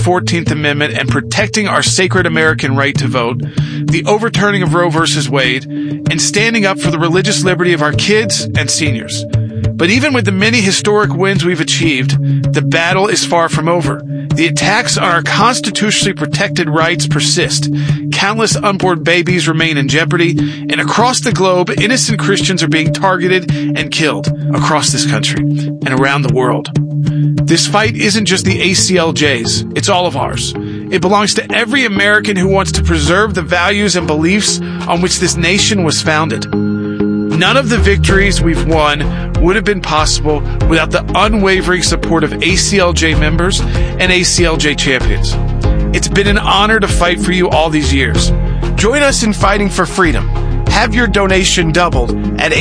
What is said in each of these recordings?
14th Amendment and protecting our sacred American right to vote, the overturning of Roe versus Wade, and standing up for the religious liberty of our kids and seniors. But even with the many historic wins we've achieved, the battle is far from over. The attacks on our constitutionally protected rights persist. Countless unborn babies remain in jeopardy, and across the globe, innocent Christians are being targeted and killed across this country and around the world. This fight isn't just the ACLJ's, it's all of ours. It belongs to every American who wants to preserve the values and beliefs on which this nation was founded. None of the victories we've won would have been possible without the unwavering support of ACLJ members and ACLJ champions. It's been an honor to fight for you all these years. Join us in fighting for freedom. Have your donation doubled at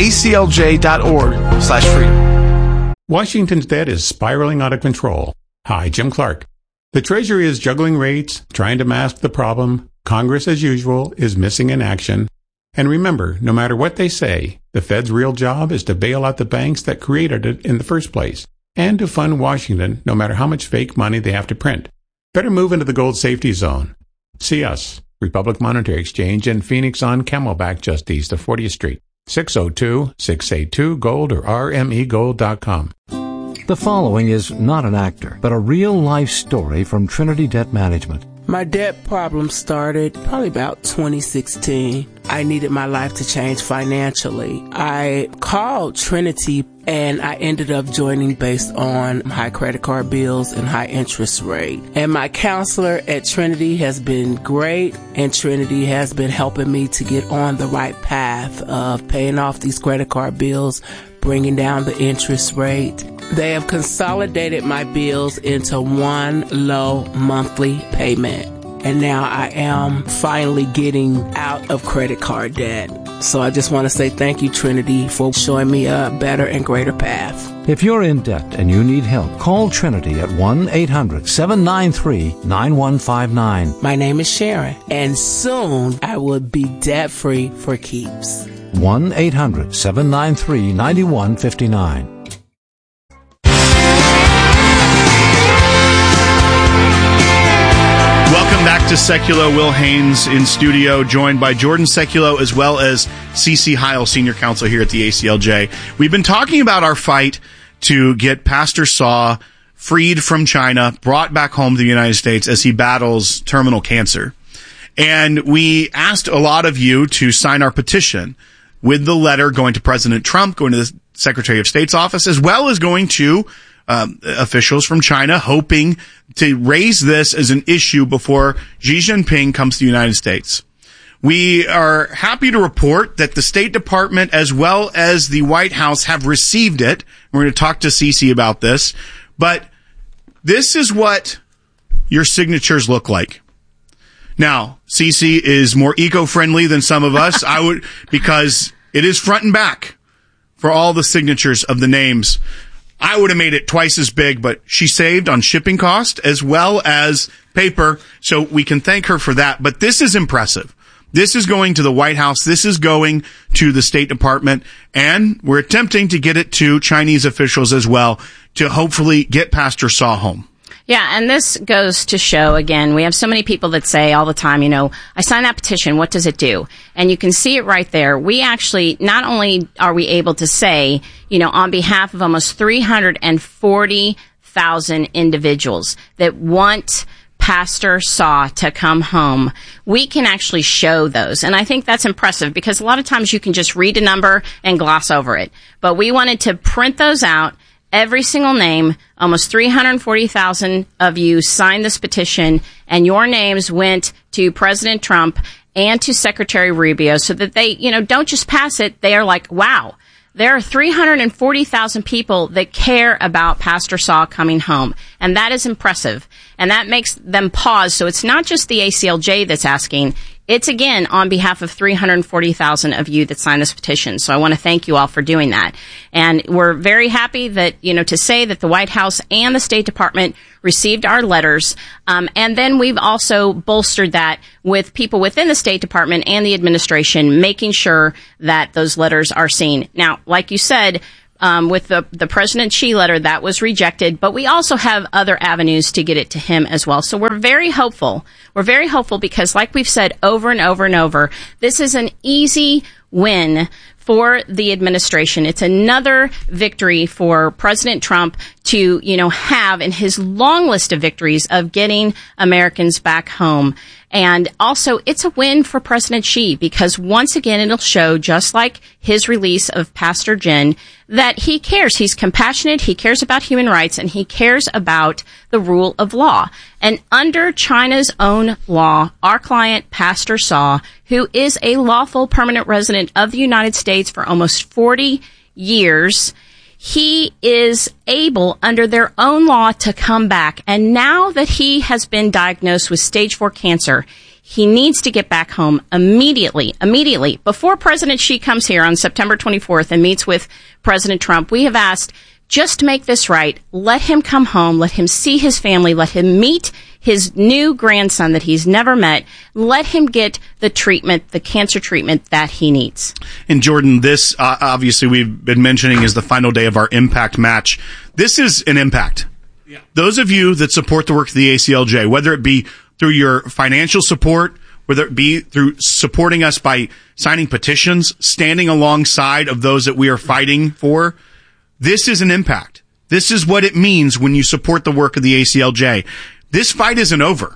aclj.org/freedom. Washington's debt is spiraling out of control. Hi, Jim Clark. The Treasury is juggling rates, trying to mask the problem. Congress, as usual, is missing in action. And remember, no matter what they say, the Fed's real job is to bail out the banks that created it in the first place, and to fund Washington no matter how much fake money they have to print. Better move into the gold safety zone. See us, Republic Monetary Exchange in Phoenix on Camelback just east of 40th Street. 602-682-GOLD or rmegold.com. The following is not an actor, but a real-life story from Trinity Debt Management. My debt problem started probably about 2016. I needed my life to change financially. I called Trinity and I ended up joining based on high credit card bills and high interest rate. And my counselor at Trinity has been great, and Trinity has been helping me to get on the right path of paying off these credit card bills, bringing down the interest rate. They have consolidated my bills into one low monthly payment. And now I am finally getting out of credit card debt. So I just want to say thank you, Trinity, for showing me a better and greater path. If you're in debt and you need help, call Trinity at 1-800-793-9159. My name is Sharon, and soon I will be debt-free for keeps. 1-800-793-9159. Welcome back to Seculo. Will Haynes in studio, joined by Jordan Seculo as well as CC Heil, Senior Counsel here at the ACLJ. We've been talking about our fight to get Pastor Saw freed from China, brought back home to the United States as he battles terminal cancer. And we asked a lot of you to sign our petition with the letter going to President Trump, going to the Secretary of State's office, as well as going to officials from China, hoping to raise this as an issue before Xi Jinping comes to the United States. We are happy to report that the State Department as well as the White House have received it. We're going to talk to Cece about this, but this is what your signatures look like. Now, Cece is more eco-friendly than some of us, because it is front and back for all the signatures of the names. I would have made it twice as big, but she saved on shipping cost as well as paper, so we can thank her for that. But this is impressive. This is going to the White House. This is going to the State Department, and we're attempting to get it to Chinese officials as well to hopefully get Pastor Saw home. Yeah, and this goes to show, again, we have so many people that say all the time, I signed that petition, what does it do? And you can see it right there. We actually, not only are we able to say, on behalf of almost 340,000 individuals that want Pastor Saw to come home, we can actually show those. And I think that's impressive because a lot of times you can just read a number and gloss over it. But we wanted to print those out. Every single name, almost 340,000 of you signed this petition, and your names went to President Trump and to Secretary Rubio so that they, don't just pass it. They are like, wow, there are 340,000 people that care about Pastor Saw coming home. And that is impressive. And that makes them pause. So it's not just the ACLJ that's asking. It's, again, on behalf of 340,000 of you that signed this petition. So I want to thank you all for doing that. And we're very happy that, to say that the White House and the State Department received our letters. And then we've also bolstered that with people within the State Department and the administration, making sure that those letters are seen. Now, like you said, with the President Xi letter, that was rejected, but we also have other avenues to get it to him as well. So we're very hopeful. We're very hopeful because, like we've said over and over and over, this is an easy win for the administration. It's another victory for President Trump to, have in his long list of victories of getting Americans back home. And also, it's a win for President Xi because once again, it'll show, just like his release of Pastor Jin, that he cares. He's compassionate. He cares about human rights, and he cares about the rule of law. And under China's own law, our client, Pastor Saw, who is a lawful permanent resident of the United States for almost 40 years, he is able, under their own law, to come back. And now that he has been diagnosed with stage 4 cancer, he needs to get back home immediately. Before President Xi comes here on September 24th and meets with President Trump, we have asked, just make this right. Let him come home. Let him see his family. Let him meet his new grandson that he's never met. Let him get the treatment, the cancer treatment that he needs. And Jordan, this obviously we've been mentioning is the final day of our Impact match. This is an impact. Yeah. Those of you that support the work of the ACLJ, whether it be through your financial support, whether it be through supporting us by signing petitions, standing alongside of those that we are fighting for, this is an impact. This is what it means when you support the work of the ACLJ. This fight isn't over.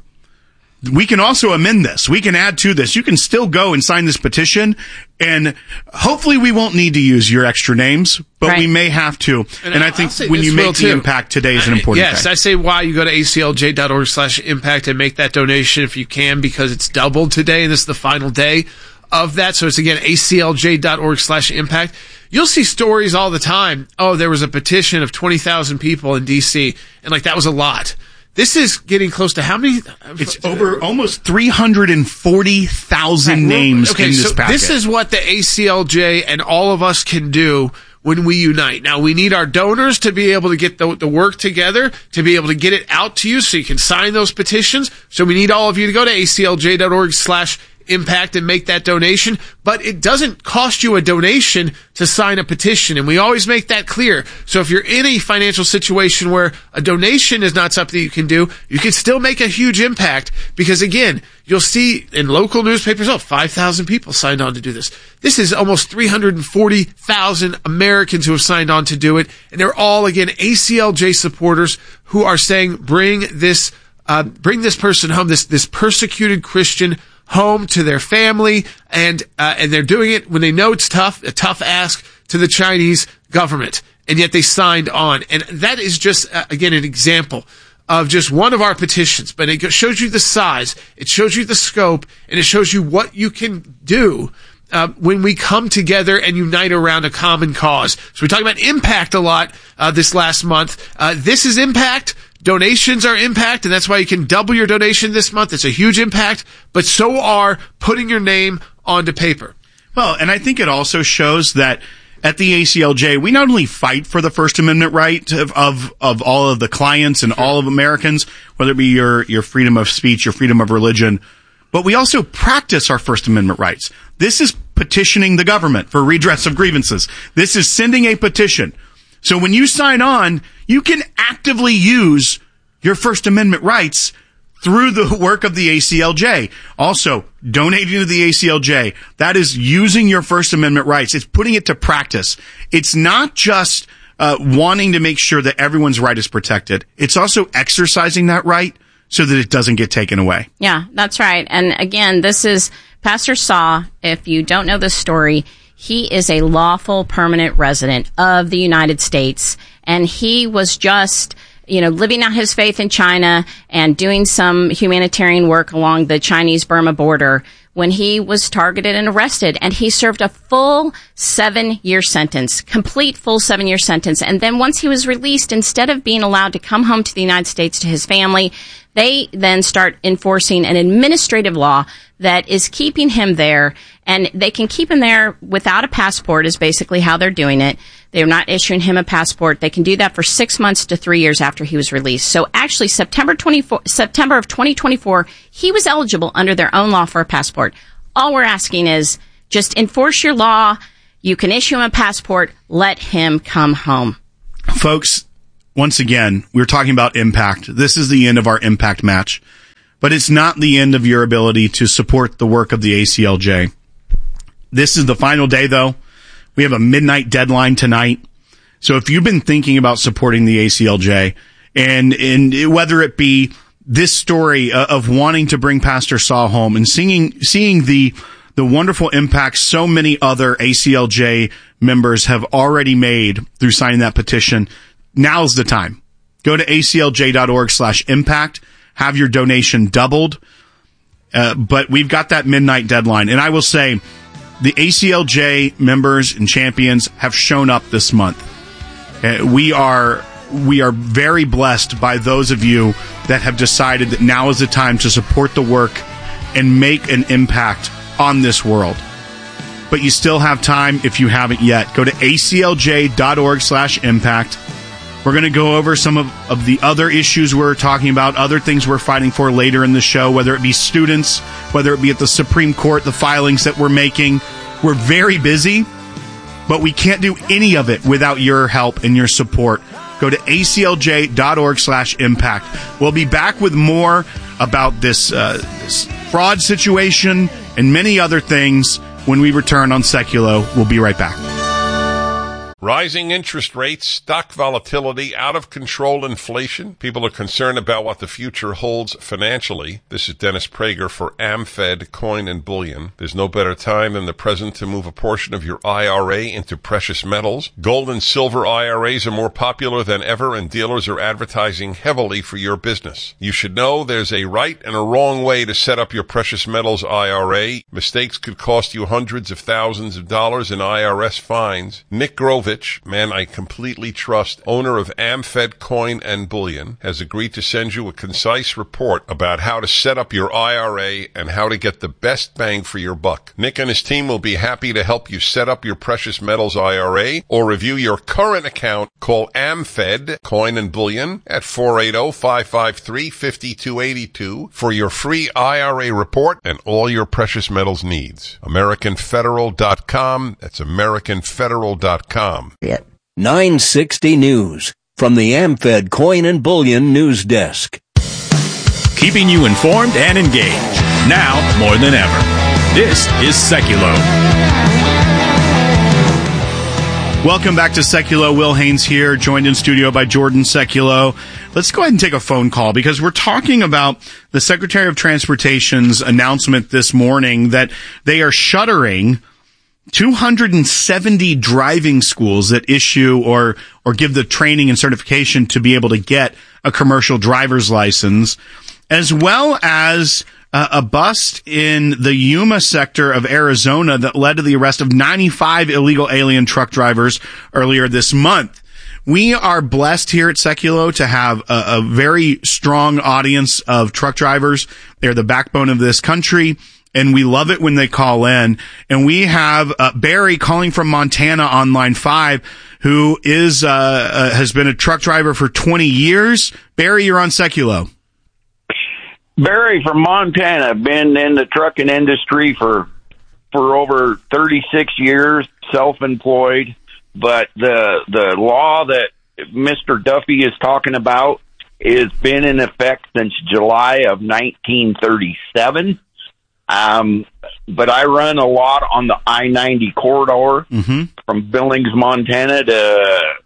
We can also amend this. We can add to this. You can still go and sign this petition, and hopefully we won't need to use your extra names, but right. We may have to. And I think when you make the impact, today is an important day. Yes, I say why you go to aclj.org/impact and make that donation if you can, because it's doubled today, and this is the final day of that. So it's, again, aclj.org/impact. You'll see stories all the time. Oh, there was a petition of 20,000 people in D.C., and that was a lot. This is getting close to how many? It's over almost 340,000 names in this packet. This is what the ACLJ and all of us can do when we unite. Now, we need our donors to be able to get the work together, to be able to get it out to you so you can sign those petitions. So we need all of you to go to aclj.org/impact and make that donation. But it doesn't cost you a donation to sign a petition, and we always make that clear. So if you're in a financial situation where a donation is not something you can do, you can still make a huge impact, because again, you'll see in local newspapers, 5,000 people signed on to do this. This is almost 340,000 Americans who have signed on to do it, and they're all, again, ACLJ supporters who are saying, bring this person home, this persecuted Christian home to their family, and they're doing it when they know it's a tough ask to the Chinese government, and yet they signed on. And that is just, again, an example of just one of our petitions, but it shows you the size, it shows you the scope, and it shows you what you can do when we come together and unite around a common cause. So we talked about impact a lot this last month. This is impact. Donations are impact, and that's why you can double your donation this month. It's a huge impact, but so are putting your name onto paper. Well, and I think it also shows that at the ACLJ, we not only fight for the First Amendment right of all of the clients and all of Americans, whether it be your freedom of speech, your freedom of religion, but we also practice our First Amendment rights. This is petitioning the government for redress of grievances. This is sending a petition. So when you sign on, you can actively use your First Amendment rights through the work of the ACLJ. Also, donating to the ACLJ, that is using your First Amendment rights. It's putting it to practice. It's not just wanting to make sure that everyone's right is protected. It's also exercising that right so that it doesn't get taken away. Yeah, that's right. And again, this is Pastor Saw. If you don't know this story, he is a lawful permanent resident of the United States, and he was just, living out his faith in China and doing some humanitarian work along the Chinese-Burma border when he was targeted and arrested, and he served a full 7-year sentence, complete full 7-year sentence. And then once he was released, instead of being allowed to come home to the United States to his family, they then start enforcing an administrative law that is keeping him there, and they can keep him there without a passport is basically how they're doing it. They're not issuing him a passport. They can do that for 6 months to 3 years after he was released. So actually, September of 2024, he was eligible under their own law for a passport. All we're asking is just enforce your law, You can issue him a passport. Let him come home. Folks, once again, we're talking about impact. This is the end of our impact match, but it's not the end of your ability to support the work of the ACLJ. This is the final day, though. We have a midnight deadline tonight. So if you've been thinking about supporting the ACLJ, and whether it be this story of wanting to bring Pastor Saw home and seeing the wonderful impact so many other ACLJ members have already made through signing that petition, now's the time. Go to aclj.org/impact, have your donation doubled. But we've got that midnight deadline. And I will say, the ACLJ members and champions have shown up this month. We are very blessed by those of you that have decided that now is the time to support the work and make an impact on this world. But you still have time if you haven't yet. Go to aclj.org/impact. We're going to go over some of the other issues we're talking about, other things we're fighting for later in the show, whether it be students, whether it be at the Supreme Court, the filings that we're making. We're very busy, but we can't do any of it without your help and your support. Go to aclj.org/impact. We'll be back with more about this fraud situation and many other things when we return on Seculo. We'll be right back. Rising interest rates, stock volatility, out-of-control inflation. People are concerned about what the future holds financially. This is Dennis Prager for AmFed Coin and Bullion. There's no better time than the present to move a portion of your IRA into precious metals. Gold and silver IRAs are more popular than ever, and dealers are advertising heavily for your business. You should know there's a right and a wrong way to set up your precious metals IRA. Mistakes could cost you hundreds of thousands of dollars in IRS fines. Nick Grovich, man I completely trust, owner of AmFed Coin and Bullion, has agreed to send you a concise report about how to set up your IRA and how to get the best bang for your buck. Nick and his team will be happy to help you set up your precious metals IRA or review your current account. Call AmFed Coin and Bullion at 480-553-5282 for your free IRA report and all your precious metals needs. AmericanFederal.com. That's AmericanFederal.com. 960 News from the AmFed Coin and Bullion News Desk. Keeping you informed and engaged, now more than ever. This is Seculo. Welcome back to Seculo. Will Haynes here, joined in studio by Jordan Seculo. Let's go ahead and take a phone call because we're talking about the Secretary of Transportation's announcement this morning that they are shuttering 270 driving schools that issue or give the training and certification to be able to get a commercial driver's license, as well as a bust in the Yuma sector of Arizona that led to the arrest of 95 illegal alien truck drivers earlier this month. We are blessed here at Seculo to have a very strong audience of truck drivers. They're the backbone of this country, and we love it when they call in. And we have Barry calling from Montana on line 5, who is has been a truck driver for 20 years. Barry, you're on Seculo. Barry from Montana, been in the trucking industry for over 36 years, self-employed. But the law that Mr. Duffy is talking about has been in effect since July of 1937. But I run a lot on the I-90 corridor from Billings, Montana to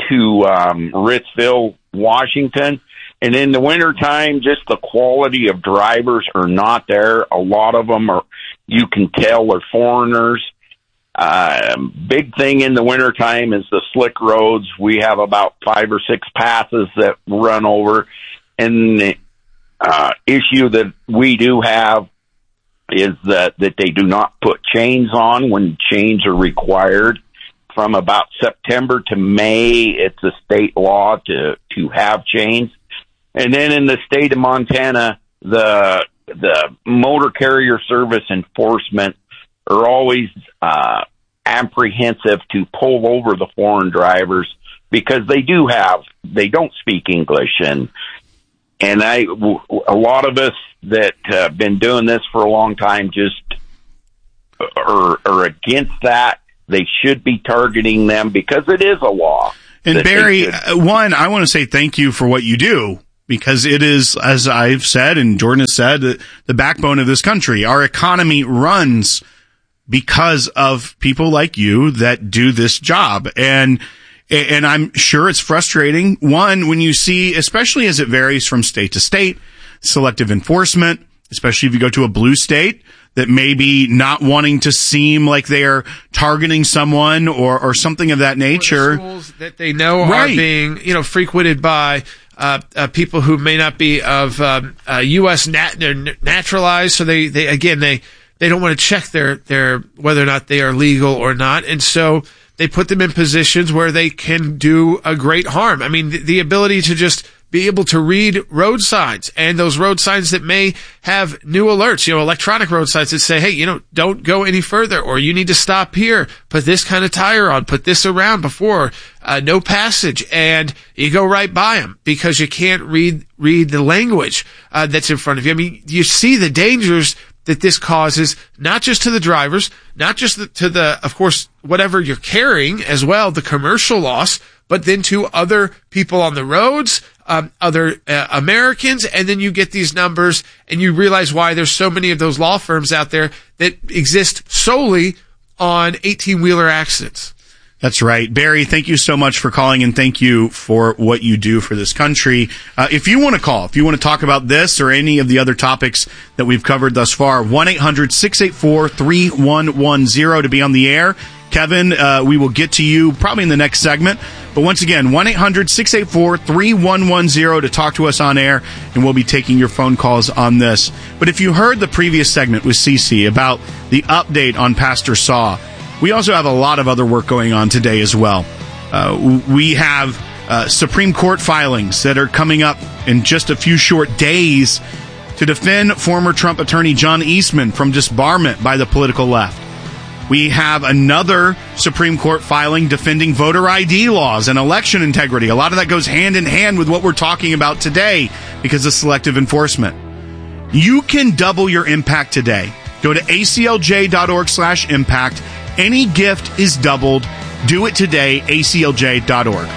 Ritzville, Washington. And in the wintertime, just the quality of drivers are not there. A lot of them are, you can tell, are foreigners. Big thing in the wintertime is the slick roads. We have about 5 or 6 passes that run over. And the issue that we do have is that they do not put chains on when chains are required. From about September to May, it's a state law to have chains. And then in the state of Montana, the motor carrier service enforcement are always apprehensive to pull over the foreign drivers because they don't speak English. And a lot of us that have been doing this for a long time just are against that. they should be targeting them because it is a law. And Barry, one, I want to say thank you for what you do, because it is, as I've said and Jordan has said, the backbone of this country. Our economy runs because of people like you that do this job. And I'm sure it's frustrating, one, when you see, especially as it varies from state to state, selective enforcement, especially if you go to a blue state that may be not wanting to seem like they are targeting someone or something of that nature. Or the schools that they know are being, frequented by people who may not be of U.S. naturalized. So they don't want to check their whether or not they are legal or not, and so they put them in positions where they can do a great harm. I mean, the ability to just be able to read road signs, and those road signs that may have new alerts, electronic road signs that say, hey, don't go any further, or you need to stop here, put this kind of tire on, put this around before, no passage, and you go right by them because you can't read the language that's in front of you. I mean, you see the dangers that this causes, not just to the drivers, not just to the, of course, whatever you're carrying as well, the commercial loss, but then to other people on the roads, other Americans, and then you get these numbers and you realize why there's so many of those law firms out there that exist solely on 18-wheeler accidents. That's right. Barry, thank you so much for calling, and thank you for what you do for this country. If you want to call, if you want to talk about this or any of the other topics that we've covered thus far, 1-800-684-3110 to be on the air. Kevin, we will get to you probably in the next segment. But once again, 1-800-684-3110 to talk to us on air, and we'll be taking your phone calls on this. But if you heard the previous segment with Cece about the update on Pastor Saw, we also have a lot of other work going on today as well. We have Supreme Court filings that are coming up in just a few short days to defend former Trump attorney John Eastman from disbarment by the political left. We have another Supreme Court filing defending voter ID laws and election integrity. A lot of that goes hand in hand with what we're talking about today because of selective enforcement. You can double your impact today. Go to aclj.org/impact. Any gift is doubled. Do it today, aclj.org.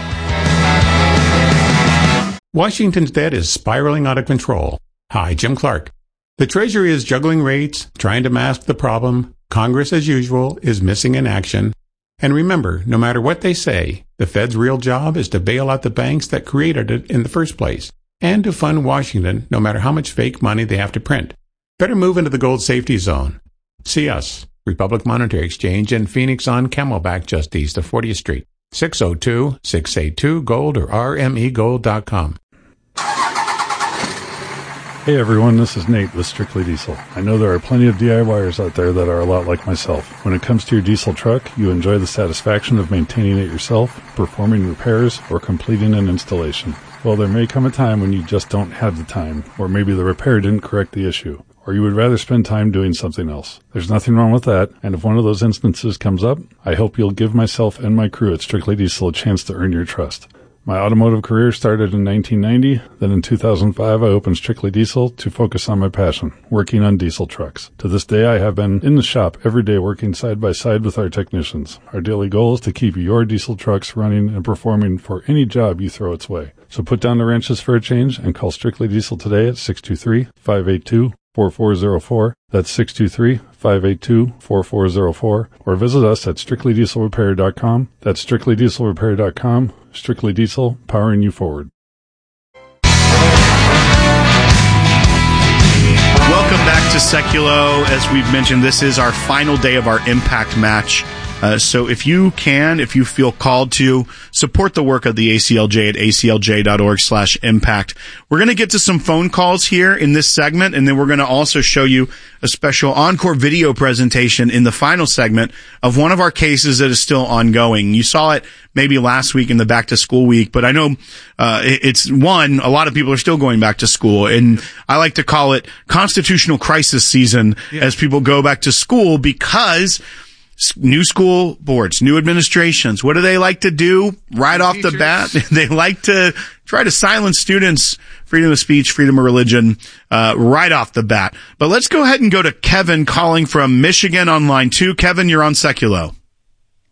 Washington's debt is spiraling out of control. Hi, Jim Clark. The Treasury is juggling rates, trying to mask the problem. Congress, as usual, is missing in action. And remember, no matter what they say, the Fed's real job is to bail out the banks that created it in the first place, and to fund Washington no matter how much fake money they have to print. Better move into the gold safety zone. See us, Republic Monetary Exchange in Phoenix on Camelback, just east of 40th Street. 602-682-GOLD or rmegold.com. Hey everyone, this is Nate with Strictly Diesel. I know there are plenty of DIYers out there that are a lot like myself. When it comes to your diesel truck, you enjoy the satisfaction of maintaining it yourself, performing repairs, or completing an installation. Well, there may come a time when you just don't have the time, or maybe the repair didn't correct the issue, or you would rather spend time doing something else. There's nothing wrong with that, and if one of those instances comes up, I hope you'll give myself and my crew at Strictly Diesel a chance to earn your trust. My automotive career started in 1990. Then in 2005, I opened Strictly Diesel to focus on my passion, working on diesel trucks. To this day, I have been in the shop every day working side by side with our technicians. Our daily goal is to keep your diesel trucks running and performing for any job you throw its way. So put down the wrenches for a change and call Strictly Diesel today at 623-582-4404. That's 623-582-4404. Or visit us at strictlydieselrepair.com. That's strictlydieselrepair.com. Strictly Diesel, powering you forward. Welcome back to Seculo. As we've mentioned, this is our final day of our Impact Match. So if you feel called to support the work of the ACLJ at aclj.org/impact. We're going to get to some phone calls here in this segment, and then we're going to also show you a special encore video presentation in the final segment of one of our cases that is still ongoing. You saw it maybe last week in the back to school week, but I know a lot of people are still going back to school, and I like to call it constitutional crisis season as people go back to school, because new school boards, new administrations, what do they like to do right off the bat? They like to try to silence students' freedom of speech, freedom of religion, right off the bat. But let's go ahead and go to Kevin calling from Michigan on line 2. Kevin, you're on Seculo.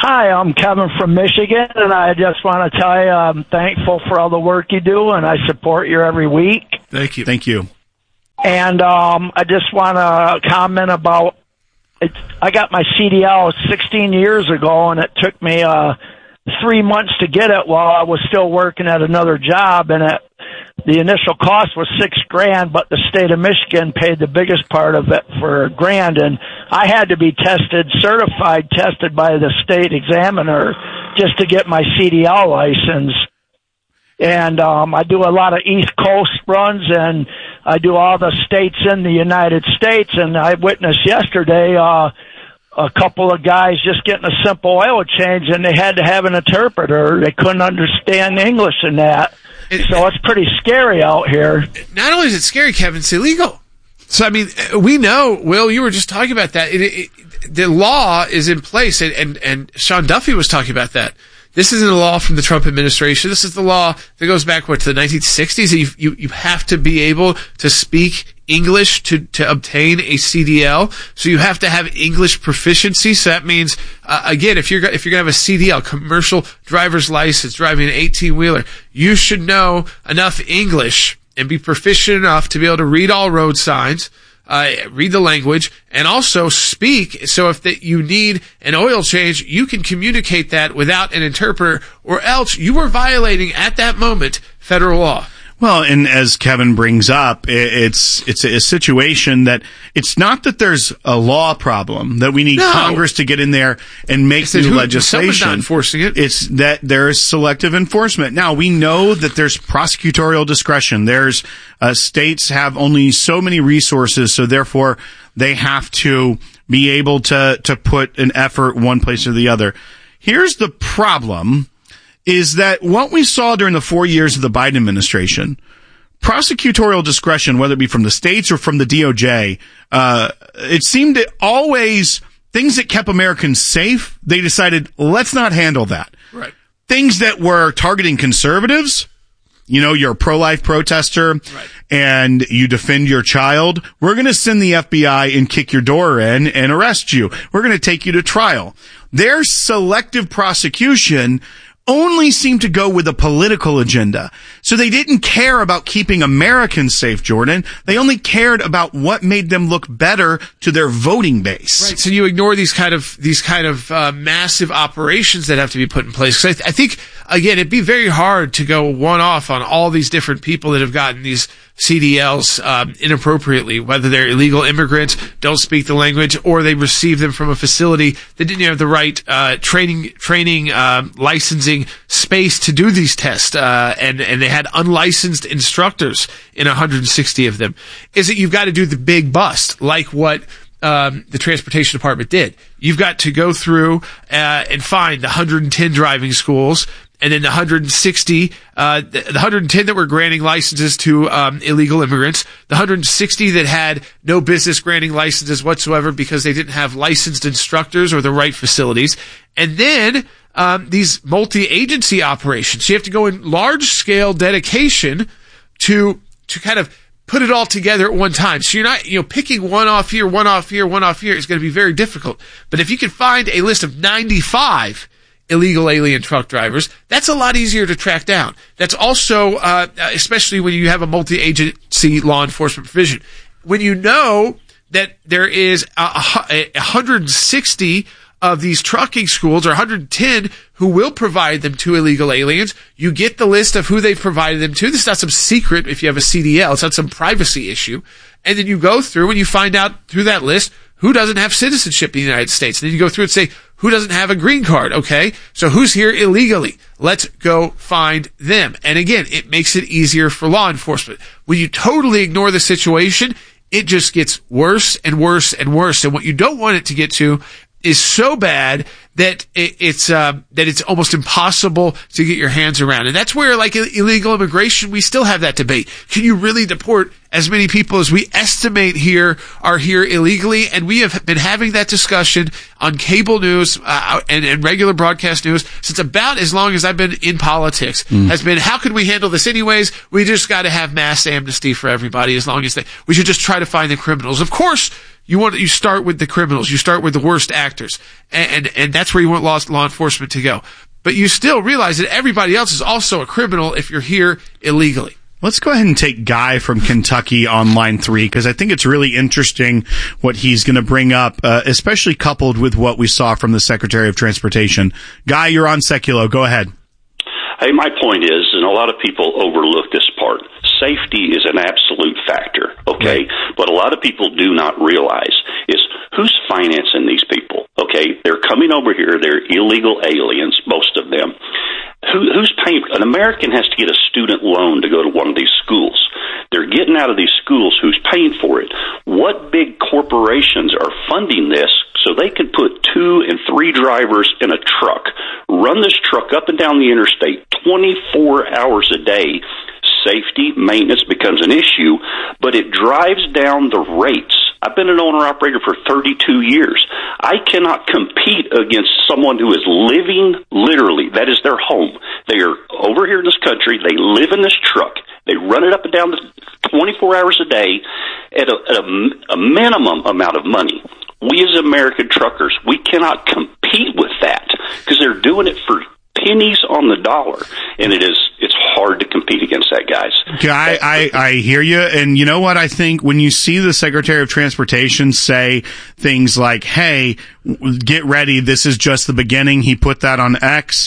Hi, I'm Kevin from Michigan, and I just want to tell you I'm thankful for all the work you do, and I support you every week. Thank you. Thank you. And I just want to comment about it. I got my CDL 16 years ago, and it took me 3 months to get it while I was still working at another job, and the initial cost was $6,000, but the state of Michigan paid the biggest part of it for $1,000, and I had to be tested by the state examiner just to get my CDL license. And I do a lot of East Coast runs, and I do all the states in the United States, and I witnessed yesterday a couple of guys just getting a simple oil change, and they had to have an interpreter. They couldn't understand English in that. So it's pretty scary out here. Not only is it scary, Kevin, it's illegal. So, I mean, we know, Will, you were just talking about that. The law is in place, and Sean Duffy was talking about that. This isn't a law from the Trump administration. This is the law that goes back, to the 1960s. You have to be able to speak English to obtain a CDL. So you have to have English proficiency. So that means, again, if you're going to have a CDL, commercial driver's license, driving an 18-wheeler, you should know enough English and be proficient enough to be able to read all road signs, read the language, and also speak. So if you need an oil change, you can communicate that without an interpreter, or else you are violating at that moment federal law. Well, and as Kevin brings up, it's a situation that it's not that there's a law problem that we need Congress to get in there and make new legislation. Someone's not enforcing it. It's that there is selective enforcement. Now, we know that there's prosecutorial discretion. There's states have only so many resources, so therefore they have to be able to put an effort one place or the other. Here's the problem. Is that what we saw during the 4 years of the Biden administration, prosecutorial discretion, whether it be from the states or from the DOJ, it seemed to always, things that kept Americans safe, they decided, let's not handle that. Right. Things that were targeting conservatives, you're a pro-life protester, right, and you defend your child, we're going to send the FBI and kick your door in and arrest you. We're going to take you to trial. Their selective prosecution only seemed to go with a political agenda. So they didn't care about keeping Americans safe, Jordan. They only cared about what made them look better to their voting base. Right. So you ignore these kind of massive operations that have to be put in place. Because I think, again, it'd be very hard to go one-off on all these different people that have gotten these CDLs inappropriately, whether they're illegal immigrants, don't speak the language, or they receive them from a facility that didn't have the right training licensing space to do these tests, and they had unlicensed instructors in 160 of them. Is that you've got to do the big bust, like what the transportation department did. You've got to go through and find the 110 driving schools, and then the 160, the 110 that were granting licenses to illegal immigrants, the 160 that had no business granting licenses whatsoever because they didn't have licensed instructors or the right facilities, and then these multi-agency operations. So you have to go in large-scale dedication to kind of put it all together at one time. So you're not, picking one off here, one off here, one off here is going to be very difficult. But if you can find a list of 95 illegal alien truck drivers, that's a lot easier to track down. That's also, especially when you have a multi-agency law enforcement provision. When you know that there is 160 of these trucking schools, or 110, who will provide them to illegal aliens, you get the list of who they've provided them to. This is not some secret if you have a CDL. It's not some privacy issue. And then you go through and you find out through that list who doesn't have citizenship in the United States. And then you go through and say, who doesn't have a green card? Okay, so who's here illegally? Let's go find them. And again, it makes it easier for law enforcement. When you totally ignore the situation, it just gets worse and worse and worse. And what you don't want it to get to is so bad that it's almost impossible to get your hands around. And that's where, like illegal immigration, we still have that debate. Can you really deport as many people as we estimate here are here illegally? And we have been having that discussion on cable news and regular broadcast news since about as long as I've been in politics. Has been, how can we handle this anyways? We just got to have mass amnesty for everybody, as long as we should just try to find the criminals. Of course, you start with the criminals. You start with the worst actors. And that's That's where you want law enforcement to go. But you still realize that everybody else is also a criminal if you're here illegally. Let's go ahead and take Guy from Kentucky on line 3, because I think it's really interesting what he's going to bring up, especially coupled with what we saw from the Secretary of Transportation. Guy, you're on Seculo. Go ahead. Hey, my point is, and a lot of people overlook this part, safety is an absolute factor, okay? Right. What a lot of people do not realize is who's financing these people, okay? They're coming over here. They're illegal aliens, most of them. Who's paying? An American has to get a student loan to go to one of these schools. They're getting out of these schools. Who's paying for it? What big corporations are funding this so they can put 2 and 3 drivers in a truck, run this truck up and down the interstate 24 hours a day? Safety, maintenance becomes an issue, but it drives down the rates. I've been an owner-operator for 32 years. I cannot compete against someone who is living, literally, that is their home. They are over here in this country. They live in this truck. They run it up and down 24 hours a day at a minimum amount of money. We as American truckers, we cannot compete with that because they're doing it for pennies on the dollar, and it's hard to compete against that, guys. Guy, I hear you, and you know what? I think when you see the Secretary of Transportation say things like, hey, get ready, this is just the beginning, he put that on X,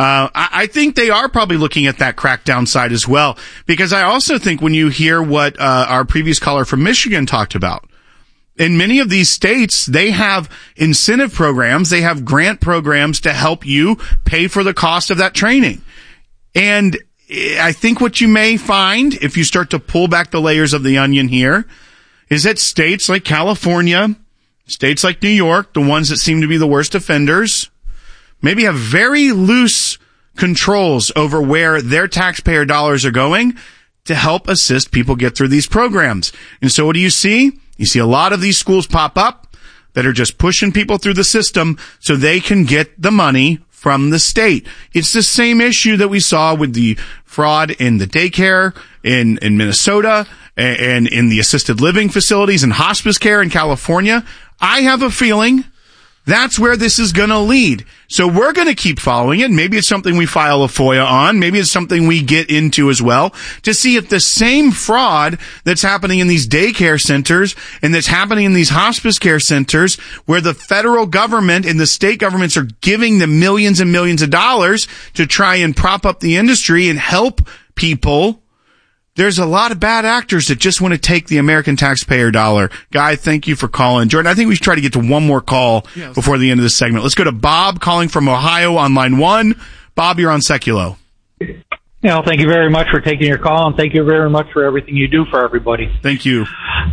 I think they are probably looking at that crackdown side as well, because I also think when you hear what our previous caller from Michigan talked about, in many of these states, they have incentive programs, they have grant programs to help you pay for the cost of that training. And I think what you may find, if you start to pull back the layers of the onion here, is that states like California, states like New York, the ones that seem to be the worst offenders, maybe have very loose controls over where their taxpayer dollars are going to help assist people get through these programs. And so what do you see? You see a lot of these schools pop up that are just pushing people through the system so they can get the money from the state. It's the same issue that we saw with the fraud in the daycare in Minnesota and in the assisted living facilities and hospice care in California. I have a feeling that's where this is going to lead. So we're going to keep following it. Maybe it's something we file a FOIA on. Maybe it's something we get into as well to see if the same fraud that's happening in these daycare centers and that's happening in these hospice care centers where the federal government and the state governments are giving them millions and millions of dollars to try and prop up the industry and help people. There's a lot of bad actors that just want to take the American taxpayer dollar. Guy, thank you for calling. Jordan, I think we should try to get to one more call before the end of this segment. Let's go to Bob calling from Ohio on line 1. Bob, you're on Seculo. Thank you very much for taking your call, and thank you very much for everything you do for everybody. Thank you.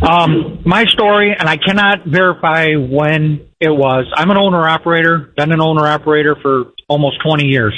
My story, and I cannot verify when it was. I'm an owner-operator, been an owner-operator for almost 20 years.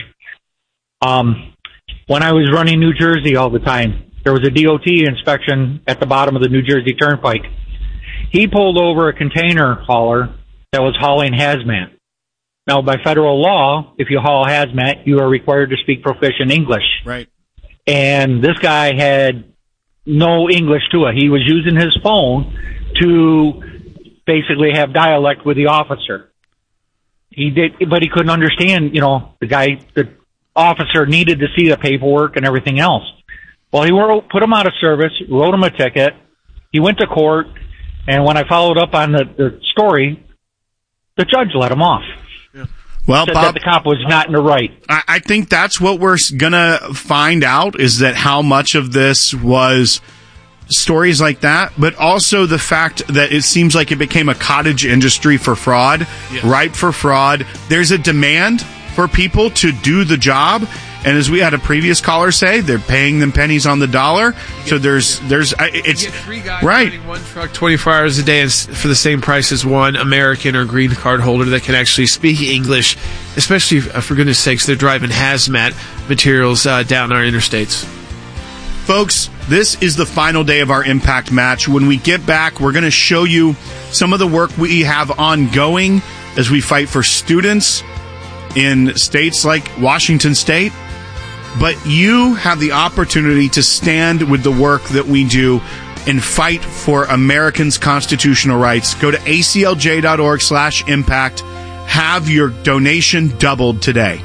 When I was running New Jersey all the time, there was a DOT inspection at the bottom of the New Jersey Turnpike. He pulled over a container hauler that was hauling hazmat. Now, by federal law, if you haul hazmat, you are required to speak proficient English. Right. And this guy had no English to it. He was using his phone to basically have dialect with the officer. He did, but he couldn't understand, the officer needed to see the paperwork and everything else. Well, he put him out of service, wrote him a ticket. He went to court, and when I followed up on the story, the judge let him off. Yeah. Well, said Bob, that the cop was not in the right. I think that's what we're going to find out, is that how much of this was stories like that, but also the fact that it seems like it became a cottage industry for fraud, ripe for fraud. There's a demand for people to do the job. And as we had a previous caller say, they're paying them pennies on the dollar. So it's you get 3 guys running one truck 24 hours a day for the same price as one American or green card holder that can actually speak English, especially for goodness sakes, they're driving hazmat materials down our interstates. Folks, this is the final day of our Impact match. When we get back, we're going to show you some of the work we have ongoing as we fight for students in states like Washington State. But you have the opportunity to stand with the work that we do and fight for Americans' constitutional rights. Go to aclj.org/impact. Have your donation doubled today.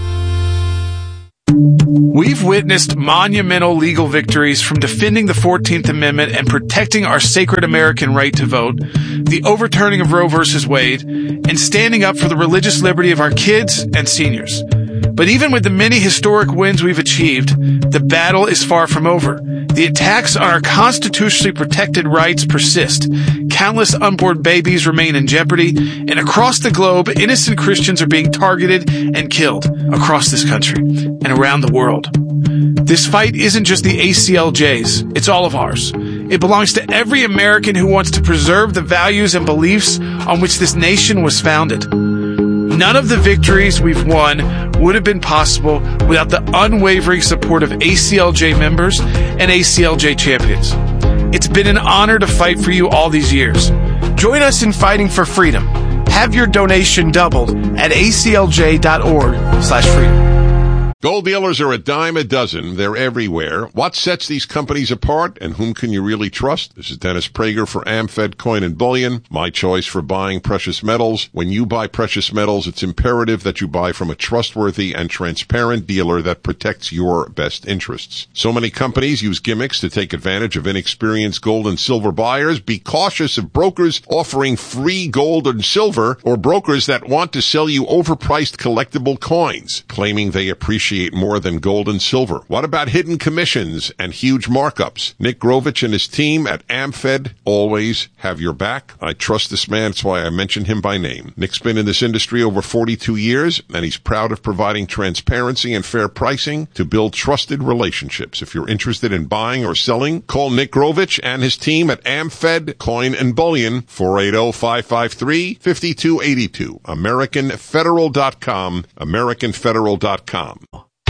We've witnessed monumental legal victories from defending the 14th Amendment and protecting our sacred American right to vote, the overturning of Roe v. Wade, and standing up for the religious liberty of our kids and seniors. But even with the many historic wins we've achieved, the battle is far from over. The attacks on our constitutionally protected rights persist. Countless unborn babies remain in jeopardy, and across the globe, innocent Christians are being targeted and killed across this country and around the world. This fight isn't just the ACLJ's, it's all of ours. It belongs to every American who wants to preserve the values and beliefs on which this nation was founded. None of the victories we've won would have been possible without the unwavering support of ACLJ members and ACLJ champions. It's been an honor to fight for you all these years. Join us in fighting for freedom. Have your donation doubled at aclj.org/freedom. Gold dealers are a dime a dozen. They're everywhere. What sets these companies apart, and whom can you really trust? This is Dennis Prager for AmFed Coin and Bullion, my choice for buying precious metals. When you buy precious metals, it's imperative that you buy from a trustworthy and transparent dealer that protects your best interests. So many companies use gimmicks to take advantage of inexperienced gold and silver buyers. Be cautious of brokers offering free gold and silver, or brokers that want to sell you overpriced collectible coins, claiming they appreciate more than gold and silver. What about hidden commissions and huge markups? Nick Grovich and his team at AmFed always have your back. I trust this man. That's why I mention him by name. Nick's been in this industry over 42 years, and he's proud of providing transparency and fair pricing to build trusted relationships. If you're interested in buying or selling, call Nick Grovich and his team at AmFed Coin and Bullion, 480-553-5282. AmericanFederal.com, AmericanFederal.com.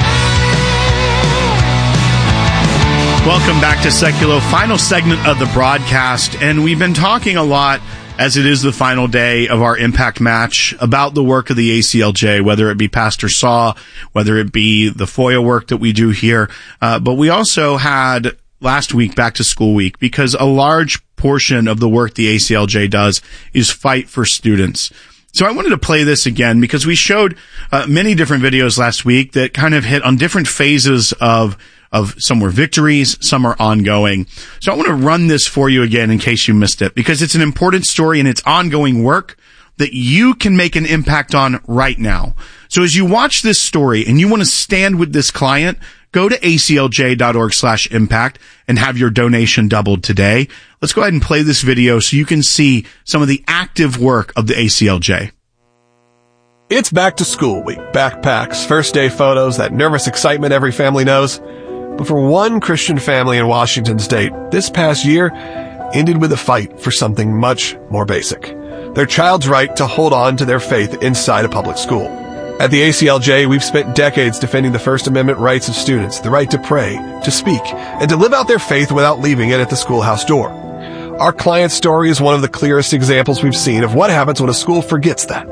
Welcome back to Seculo, final segment of the broadcast, and we've been talking a lot, as it is the final day of our Impact Match, about the work of the ACLJ, whether it be Pastor Saw, whether it be the FOIA work that we do here, but we also had last week Back to School Week, because a large portion of the work the ACLJ does is fight for students. So I wanted to play this again because we showed many different videos last week that kind of hit on different phases of some were victories, some are ongoing. So I want to run this for you again in case you missed it, because it's an important story and it's ongoing work that you can make an impact on right now. So as you watch this story and you want to stand with this client, go to aclj.org/impact and have your donation doubled today. Let's go ahead and play this video so you can see some of the active work of the ACLJ. It's back to school week. Backpacks, first day photos, that nervous excitement every family knows. But for one Christian family in Washington state, this past year ended with a fight for something much more basic. Their child's right to hold on to their faith inside a public school. At the ACLJ, we've spent decades defending the First Amendment rights of students, the right to pray, to speak, and to live out their faith without leaving it at the schoolhouse door. Our client's story is one of the clearest examples we've seen of what happens when a school forgets that.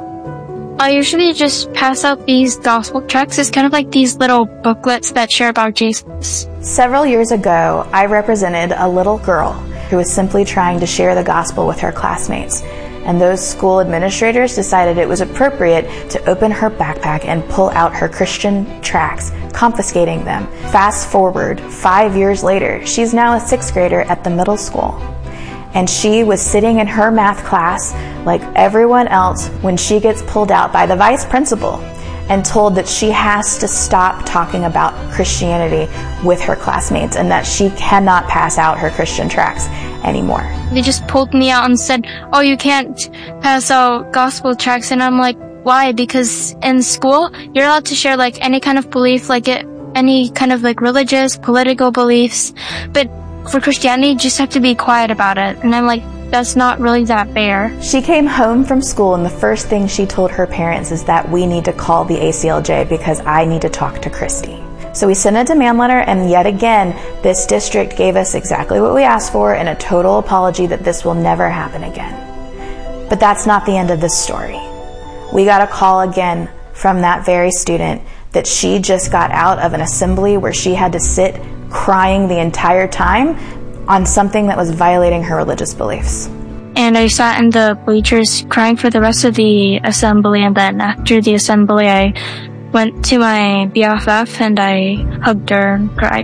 I usually just pass out these gospel tracts. It's kind of like these little booklets that share about Jesus. Several years ago, I represented a little girl who was simply trying to share the gospel with her classmates. And those school administrators decided it was appropriate to open her backpack and pull out her Christian tracts, confiscating them. Fast forward 5 years later, she's now a 6th grader at the middle school. And she was sitting in her math class like everyone else when she gets pulled out by the vice principal and told that she has to stop talking about Christianity with her classmates and that she cannot pass out her Christian tracts anymore. They just pulled me out and said, "Oh, you can't pass out gospel tracts." And I'm like, why? Because in school, you're allowed to share like any kind of belief, like any kind of like religious, political beliefs. But for Christianity, you just have to be quiet about it. And I'm like, that's not really that fair. She came home from school and the first thing she told her parents is that we need to call the ACLJ because I need to talk to Christy. So we sent a demand letter, and yet again, this district gave us exactly what we asked for and a total apology that this will never happen again. But that's not the end of this story. We got a call again from that very student that she just got out of an assembly where she had to sit crying the entire time on something that was violating her religious beliefs. And I sat in the bleachers crying for the rest of the assembly. And then after the assembly, I went to my BFF and I hugged her and cried.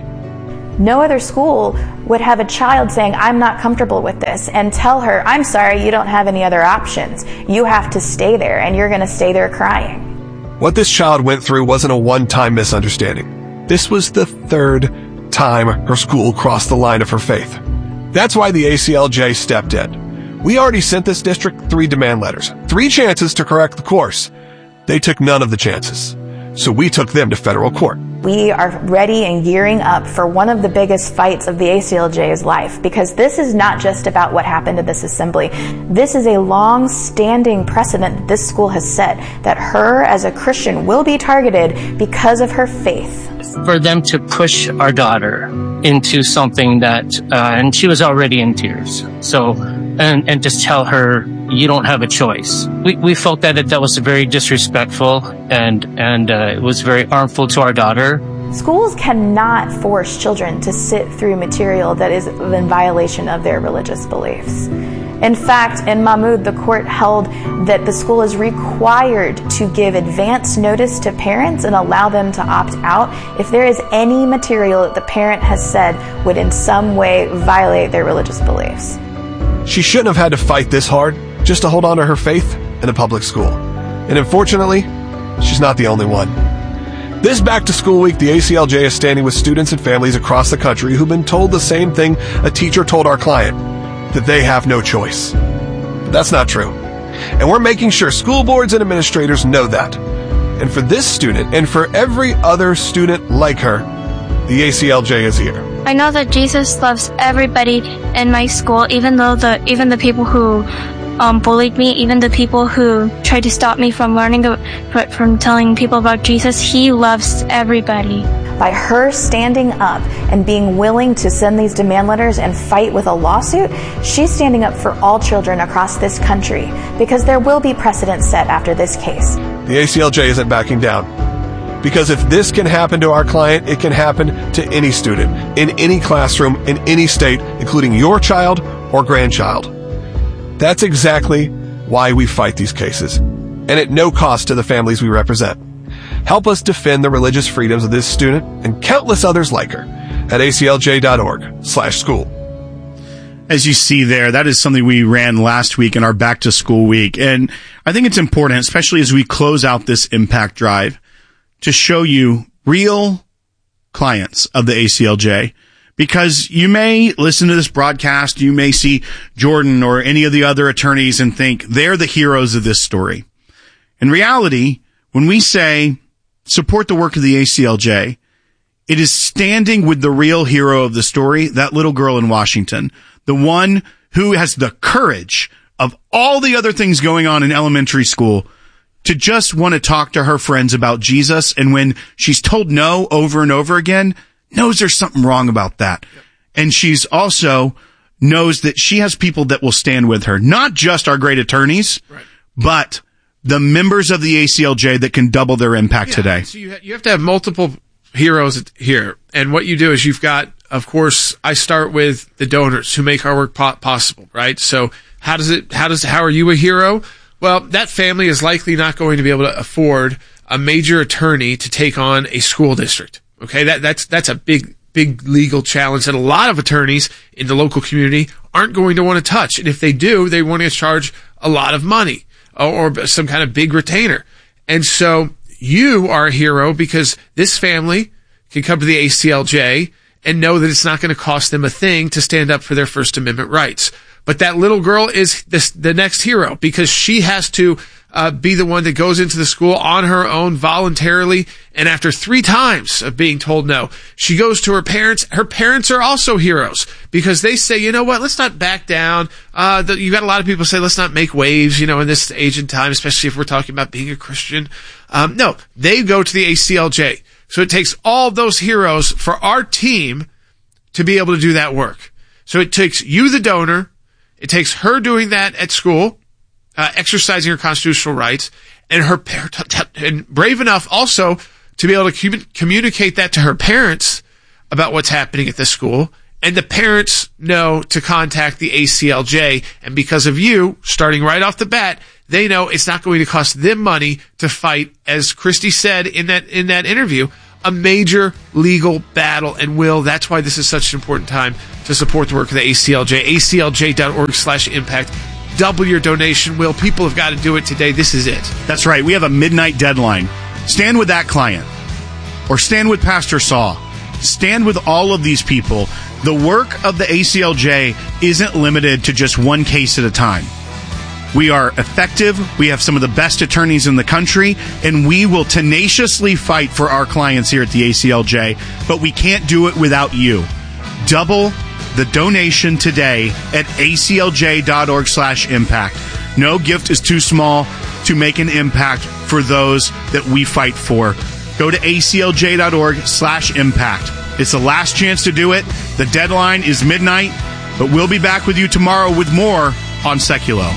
No other school would have a child saying, I'm not comfortable with this, and tell her, I'm sorry, you don't have any other options. You have to stay there, and you're going to stay there crying. What this child went through wasn't a one-time misunderstanding. This was the third time her school crossed the line of her faith. That's why the ACLJ stepped in. We already sent this district 3 demand letters, 3 chances to correct the course. They took none of the chances, so we took them to federal court. We are ready and gearing up for one of the biggest fights of the ACLJ's life, because this is not just about what happened at this assembly. This is a long-standing precedent that this school has set, that her as a Christian will be targeted because of her faith. For them to push our daughter into something that, and she was already in tears, so, and just tell her, you don't have a choice. We felt that was very disrespectful and it was very harmful to our daughter. Schools cannot force children to sit through material that is in violation of their religious beliefs. In fact, in Mahmoud, the court held that the school is required to give advance notice to parents and allow them to opt out if there is any material that the parent has said would in some way violate their religious beliefs. She shouldn't have had to fight this hard just to hold on to her faith in a public school. And unfortunately, she's not the only one. This Back to School Week, the ACLJ is standing with students and families across the country who've been told the same thing a teacher told our client, that they have no choice. But that's not true. And we're making sure school boards and administrators know that. And for this student, and for every other student like her, the ACLJ is here. I know that Jesus loves everybody in my school, even the people who bullied me, even the people who tried to stop me from from telling people about Jesus. He loves everybody. By her standing up and being willing to send these demand letters and fight with a lawsuit, she's standing up for all children across this country, because there will be precedent set after this case. The ACLJ isn't backing down. Because if this can happen to our client, it can happen to any student, in any classroom, in any state, including your child or grandchild. That's exactly why we fight these cases, and at no cost to the families we represent. Help us defend the religious freedoms of this student and countless others like her at aclj.org/school. As you see there, that is something we ran last week in our Back to School Week. And I think it's important, especially as we close out this impact drive, to show you real clients of the ACLJ. Because you may listen to this broadcast, you may see Jordan or any of the other attorneys and think they're the heroes of this story. In reality, when we say support the work of the ACLJ, it is standing with the real hero of the story, that little girl in Washington, the one who has the courage of all the other things going on in elementary school to just want to talk to her friends about Jesus. And when she's told no over and over again, knows there's something wrong about that. And she's also knows that she has people that will stand with her, not just our great attorneys, but the members of the ACLJ that can double their impact today. So you have to have multiple heroes here. And what you do is you've got, of course, I start with the donors who make our work possible, right? So how are you a hero? Well, that family is likely not going to be able to afford a major attorney to take on a school district. Okay, that's a big legal challenge that a lot of attorneys in the local community aren't going to want to touch. And if they do, they want to charge a lot of money or some kind of big retainer. And so you are a hero because this family can come to the ACLJ and know that it's not going to cost them a thing to stand up for their First Amendment rights. But that little girl is the next hero because she has to be the one that goes into the school on her own voluntarily. And after 3 times of being told no, she goes to her parents. Her parents are also heroes because they say, you know what, let's not back down. You got a lot of people say, let's not make waves, in this age and time, especially if we're talking about being a Christian. No, they go to the ACLJ. So it takes all those heroes for our team to be able to do that work. So it takes you, the donor. It takes her doing that at school, exercising her constitutional rights, and and brave enough also to be able to communicate that to her parents about what's happening at the school, And the parents know to contact the ACLJ. And because of you, starting right off the bat, they know it's not going to cost them money to fight, as Christy said in that interview, a major legal battle. And Will, that's why this is such an important time to support the work of the ACLJ. ACLJ.org/impact. Double your donation, Will. People have got to do it today. This is it. That's right. We have a midnight deadline. Stand with that client. Or stand with Pastor Saw. Stand with all of these people. The work of the ACLJ isn't limited to just one case at a time. We are effective. We have some of the best attorneys in the country, and we will tenaciously fight for our clients here at the ACLJ, but we can't do it without you. Double the donation today at aclj.org/impact. No gift is too small to make an impact for those that we fight for. Go to aclj.org/impact. It's the last chance to do it. The deadline is midnight, but we'll be back with you tomorrow with more on Seculo.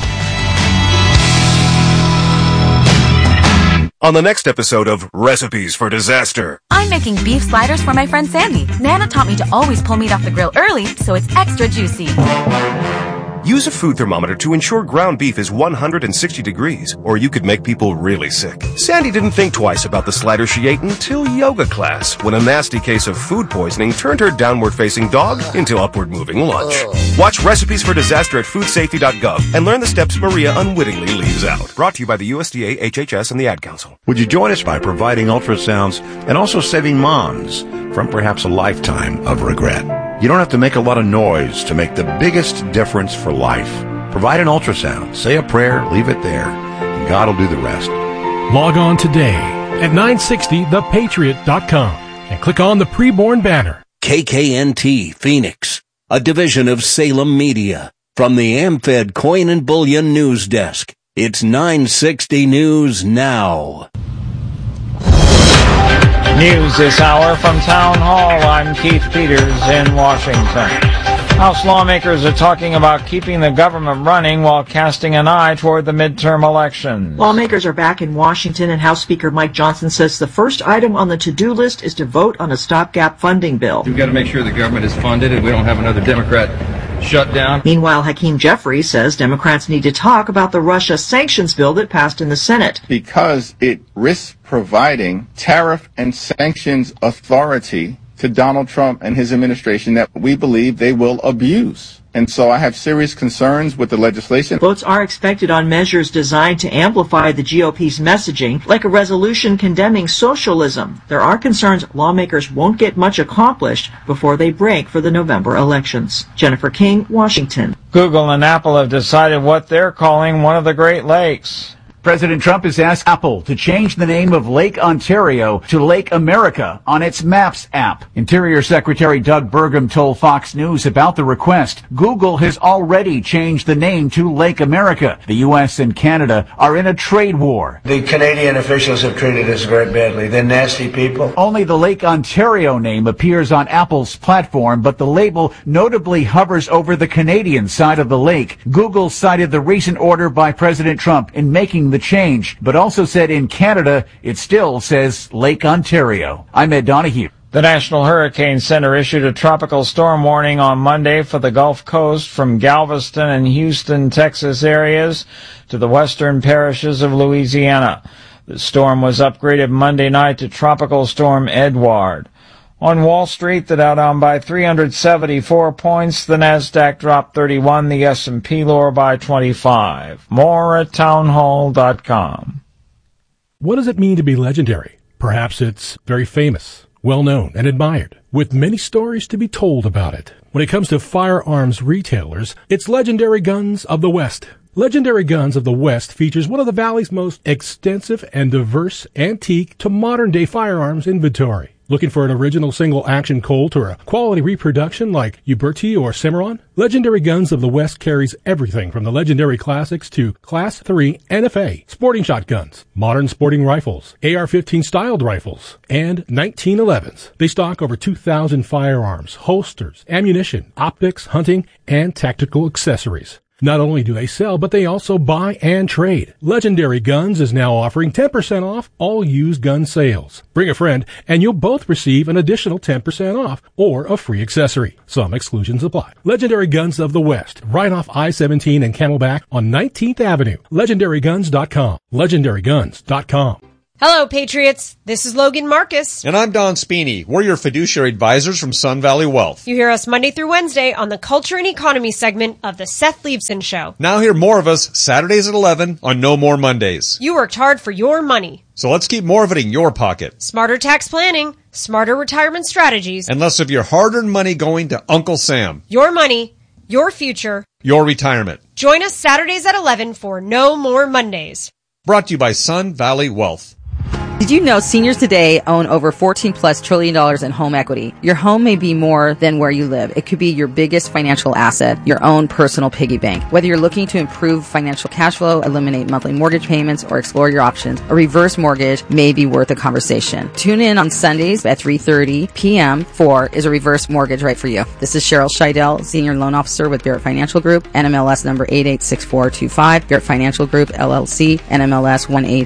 On the next episode of Recipes for Disaster. I'm making beef sliders for my friend Sandy. Nana taught me to always pull meat off the grill early so it's extra juicy. Use a food thermometer to ensure ground beef is 160 degrees, or you could make people really sick. Sandy didn't think twice about the slider she ate until yoga class, when a nasty case of food poisoning turned her downward-facing dog into upward-moving lunch. Watch Recipes for Disaster at foodsafety.gov and learn the steps Maria unwittingly leaves out. Brought to you by the USDA, HHS, and the Ad Council. Would you join us by providing ultrasounds and also saving moms from perhaps a lifetime of regret? You don't have to make a lot of noise to make the biggest difference for life. Provide an ultrasound, say a prayer, leave it there, and God will do the rest. Log on today at 960thepatriot.com and click on the preborn banner. KKNT Phoenix, a division of Salem Media. From the AmFed Coin and Bullion News Desk, it's 960 News Now. News this hour from Town Hall. I'm Keith Peters in Washington. House lawmakers are talking about keeping the government running while casting an eye toward the midterm elections. Lawmakers are back in Washington, and House Speaker Mike Johnson says the first item on the to-do list is to vote on a stopgap funding bill. We've got to make sure the government is funded and we don't have another Democrat shutdown. Meanwhile, Hakeem Jeffries says Democrats need to talk about the Russia sanctions bill that passed in the Senate. Because it risks providing tariff and sanctions authority to Donald Trump and his administration that we believe they will abuse. And so I have serious concerns with the legislation. Votes are expected on measures designed to amplify the GOP's messaging, like a resolution condemning socialism. There are concerns lawmakers won't get much accomplished before they break for the November elections. Jennifer King, Washington. Google and Apple have decided what they're calling one of the Great Lakes. President Trump has asked Apple to change the name of Lake Ontario to Lake America on its Maps app. Interior Secretary Doug Burgum told Fox News about the request. Google has already changed the name to Lake America. The U.S. and Canada are in a trade war. The Canadian officials have treated us very badly. They're nasty people. Only the Lake Ontario name appears on Apple's platform, but the label notably hovers over the Canadian side of the lake. Google cited the recent order by President Trump in making the change, but also said in Canada it still says Lake Ontario. I'm Ed Donahue. The National Hurricane Center issued a tropical storm warning on Monday for the Gulf Coast from Galveston and Houston, Texas areas to the western parishes of Louisiana. The storm was upgraded Monday night to Tropical Storm Edward. On Wall Street, the Dow down by 374 points, the Nasdaq dropped 31, the S&P lower by 25. More at townhall.com. What does it mean to be legendary? Perhaps it's very famous, well-known, and admired, with many stories to be told about it. When it comes to firearms retailers, it's Legendary Guns of the West. Legendary Guns of the West features one of the Valley's most extensive and diverse antique to modern-day firearms inventory. Looking for an original single-action Colt or a quality reproduction like Uberti or Cimarron? Legendary Guns of the West carries everything from the legendary classics to Class III NFA, sporting shotguns, modern sporting rifles, AR-15 styled rifles, and 1911s. They stock over 2,000 firearms, holsters, ammunition, optics, hunting, and tactical accessories. Not only do they sell, but they also buy and trade. Legendary Guns is now offering 10% off all used gun sales. Bring a friend, and you'll both receive an additional 10% off or a free accessory. Some exclusions apply. Legendary Guns of the West, right off I-17 and Camelback on 19th Avenue. LegendaryGuns.com. LegendaryGuns.com. Hello, Patriots. This is Logan Marcus. And I'm Don Spini. We're your fiduciary advisors from Sun Valley Wealth. You hear us Monday through Wednesday on the Culture and Economy segment of The Seth Leibson Show. Now hear more of us Saturdays at 11 on No More Mondays. You worked hard for your money. So let's keep more of it in your pocket. Smarter tax planning, smarter retirement strategies, and less of your hard-earned money going to Uncle Sam. Your money, your future, your retirement. Join us Saturdays at 11 for No More Mondays. Brought to you by Sun Valley Wealth. Did you know seniors today own over $14+ trillion in home equity? Your home may be more than where you live. It could be your biggest financial asset, your own personal piggy bank. Whether you're looking to improve financial cash flow, eliminate monthly mortgage payments, or explore your options, a reverse mortgage may be worth a conversation. Tune in on Sundays at 3:30 p.m. for Is a Reverse Mortgage Right for You? This is Cheryl Scheidel, Senior Loan Officer with Barrett Financial Group, NMLS number 886425, Barrett Financial Group, LLC, NMLS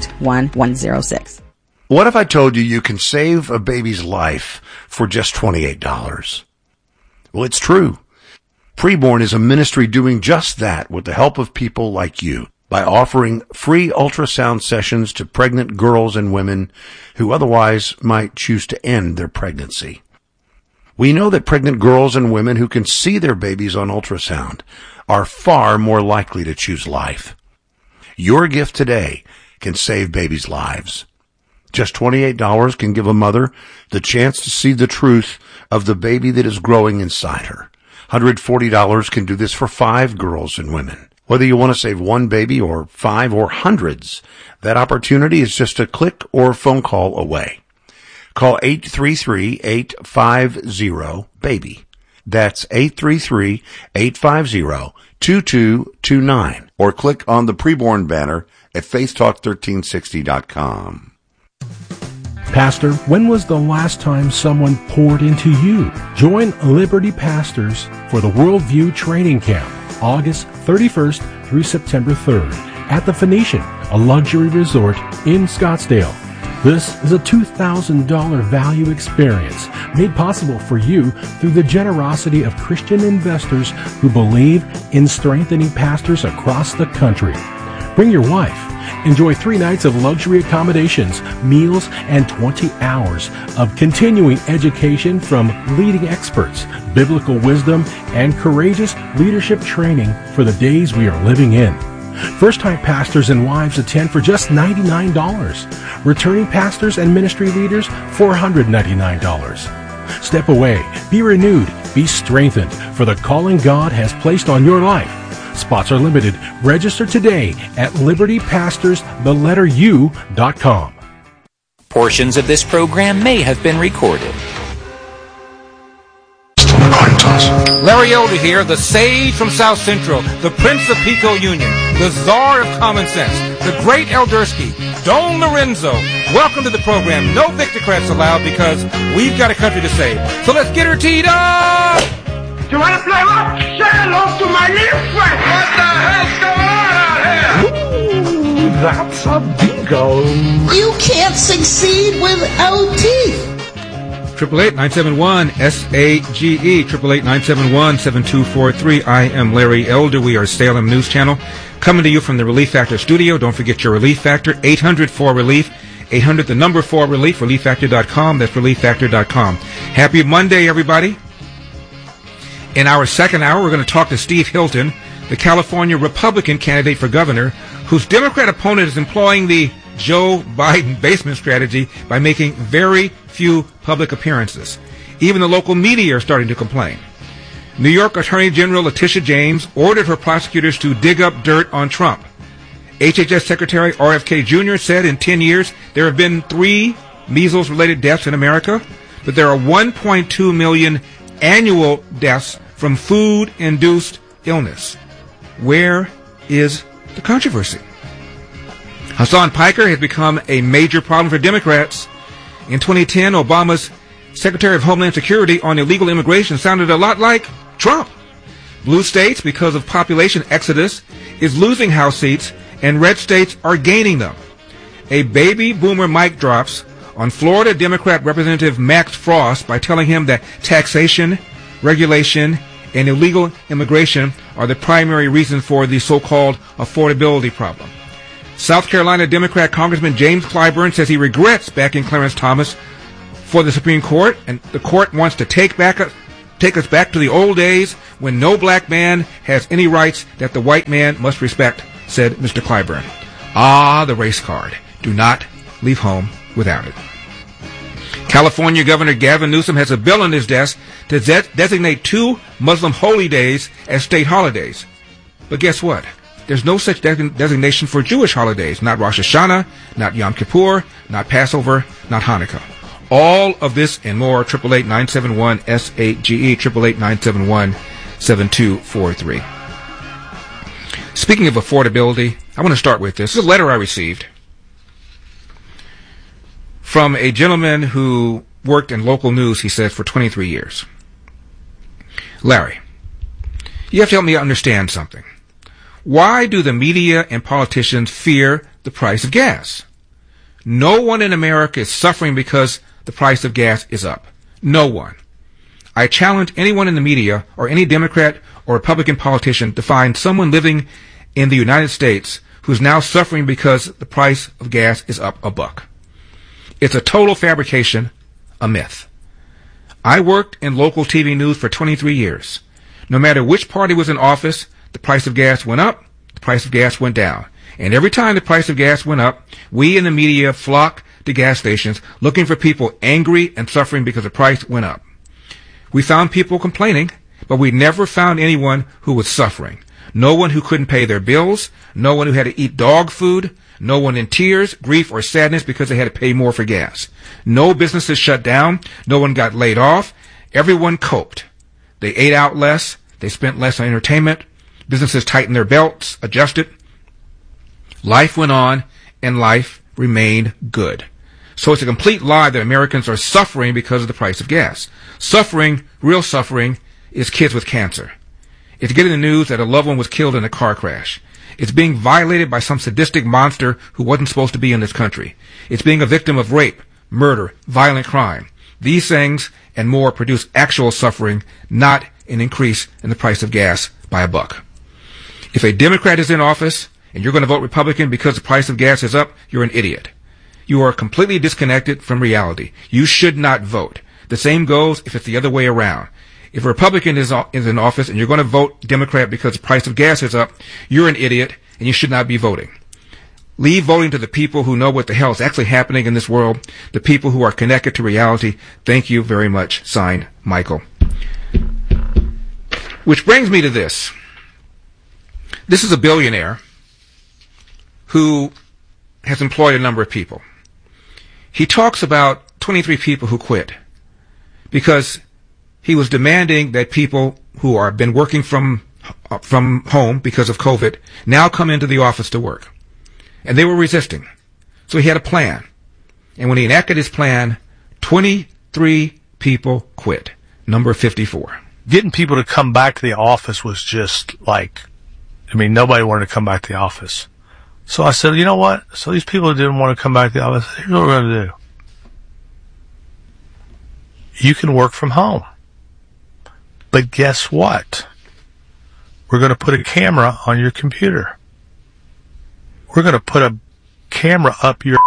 181106. What if I told you can save a baby's life for just $28? Well, it's true. Preborn is a ministry doing just that with the help of people like you by offering free ultrasound sessions to pregnant girls and women who otherwise might choose to end their pregnancy. We know that pregnant girls and women who can see their babies on ultrasound are far more likely to choose life. Your gift today can save babies' lives. Just $28 can give a mother the chance to see the truth of the baby that is growing inside her. $140 can do this for 5 girls and women. Whether you want to save one baby or 5 or hundreds, that opportunity is just a click or phone call away. Call 833-850-BABY. That's 833-850-2229. Or click on the Preborn banner at faithtalk1360.com. Pastor, when was the last time someone poured into you? Join Liberty Pastors for the Worldview Training Camp, August 31st through September 3rd at the Phoenician, a luxury resort in Scottsdale. This is a $2,000 value experience made possible for you through the generosity of Christian investors who believe in strengthening pastors across the country. Bring your wife. Enjoy 3 nights of luxury accommodations, meals, and 20 hours of continuing education from leading experts, biblical wisdom, and courageous leadership training for the days we are living in. First-time pastors and wives attend for just $99. Returning pastors and ministry leaders, $499. Step away, be renewed, be strengthened for the calling God has placed on your life. Spots are limited. Register today at libertypastors.com. Portions of this program may have been recorded. Larry Elder here, the sage from South Central, the Prince of Pico Union, the Czar of Common Sense, the Great Eldersky, Don Lorenzo. Welcome to the program. No Victocrats allowed because we've got a country to save. So let's get her teed up! You want to play what? Say hello to my little friend. What the hell's going on out here? Ooh, that's a bingo. You can't succeed without teeth. 888-971-SAGE, 888-971-7243. I am Larry Elder. We are Salem News Channel, coming to you from the Relief Factor studio. Don't forget your Relief Factor, 800-4RELIEF, 800 the number 4RELIEF, ReliefFactor.com. That's ReliefFactor.com. Happy Monday, everybody. In our second hour, we're going to talk to Steve Hilton, the California Republican candidate for governor, whose Democrat opponent is employing the Joe Biden basement strategy by making very few public appearances. Even the local media are starting to complain. New York Attorney General Letitia James ordered her prosecutors to dig up dirt on Trump. HHS Secretary RFK Jr. said in 10 years there have been 3 measles-related deaths in America, but there are 1.2 million annual deaths from food-induced illness. Where is the controversy? Hassan Piker has become a major problem for Democrats. In 2010, Obama's Secretary of Homeland Security on illegal immigration sounded a lot like Trump. Blue states, because of population exodus, is losing House seats, and red states are gaining them. A baby boomer mic drops on Florida Democrat Representative Max Frost by telling him that taxation, regulation, and illegal immigration are the primary reason for the so-called affordability problem. South Carolina Democrat Congressman James Clyburn says he regrets backing Clarence Thomas for the Supreme Court, and the court wants to take us back to the old days when no black man has any rights that the white man must respect, said Mr. Clyburn. Ah, the race card. Do not leave home without it. California Governor Gavin Newsom has a bill on his desk to designate 2 Muslim holy days as state holidays. But guess what? There's no such designation for Jewish holidays. Not Rosh Hashanah, not Yom Kippur, not Passover, not Hanukkah. All of this and more, 888-971-SAGE, 888-971-7243. Speaking of affordability, I want to start with this. This is a letter I received from a gentleman who worked in local news, he said, for 23 years. Larry, you have to help me understand something. Why do the media and politicians fear the price of gas? No one in America is suffering because the price of gas is up. No one. I challenge anyone in the media or any Democrat or Republican politician to find someone living in the United States who's now suffering because the price of gas is up $1. It's a total fabrication, a myth. I worked in local TV news for 23 years. No matter which party was in office, the price of gas went up, the price of gas went down. And every time the price of gas went up, we in the media flocked to gas stations looking for people angry and suffering because the price went up. We found people complaining, but we never found anyone who was suffering. No one who couldn't pay their bills, no one who had to eat dog food, no one in tears, grief, or sadness because they had to pay more for gas. No businesses shut down, no one got laid off. Everyone coped. They ate out less, they spent less on entertainment, businesses tightened their belts, adjusted. Life went on, and life remained good. So it's a complete lie that Americans are suffering because of the price of gas. Suffering, real suffering, is kids with cancer. It's getting the news that a loved one was killed in a car crash. It's being violated by some sadistic monster who wasn't supposed to be in this country. It's being a victim of rape, murder, violent crime. These things and more produce actual suffering, not an increase in the price of gas by $1. If a Democrat is in office and you're going to vote Republican because the price of gas is up, you're an idiot. You are completely disconnected from reality. You should not vote. The same goes if it's the other way around. If a Republican is in office and you're going to vote Democrat because the price of gas is up, you're an idiot and you should not be voting. Leave voting to the people who know what the hell is actually happening in this world, the people who are connected to reality. Thank you very much. Signed, Michael. Which brings me to this. This is a billionaire who has employed a number of people. He talks about 23 people who quit because he was demanding that people who are been working from home because of COVID now come into the office to work. And they were resisting. So he had a plan. And when he enacted his plan, 23 people quit. Number 54. Getting people to come back to the office was just like, nobody wanted to come back to the office. So I said, you know what? So these people who didn't want to come back to the office, here's what we're going to do. You can work from home. But guess what? We're going to put a camera on your computer. We're going to put a camera up your...